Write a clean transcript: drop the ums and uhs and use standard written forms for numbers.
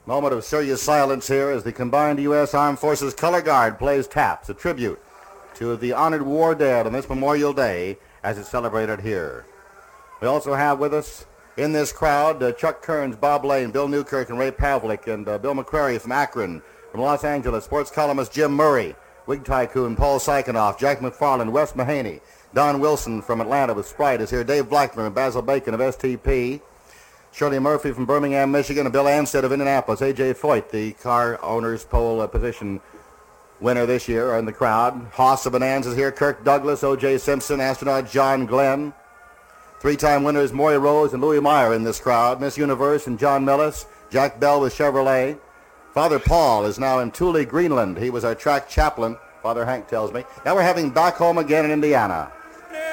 Moment of serious silence here as the combined U.S. Armed Forces Color Guard plays taps, a tribute to the honored war dead on this Memorial Day as it's celebrated here. We also have with us in this crowd Chuck Kearns, Bob Lane, Bill Newkirk, and Ray Pavlik, and Bill McCrary from Akron, from Los Angeles, sports columnist Jim Murray, Wig Tycoon Paul Sykonoff, Jack McFarland, Wes Mahaney, Don Wilson from Atlanta with Sprite is here, Dave Blackburn and Basil Bacon of STP, Shirley Murphy from Birmingham, Michigan, and Bill Anstead of Indianapolis. A.J. Foyt, the car owner's pole position winner this year, are in the crowd. Haas of Bonanza is here. Kirk Douglas, O.J. Simpson, astronaut John Glenn. Three-time winners Maury Rose and Louis Meyer in this crowd. Miss Universe and John Millis. Jack Bell with Chevrolet. Father Paul is now in Thule, Greenland. He was our track chaplain, Father Hank tells me. Now we're having Back Home Again in Indiana.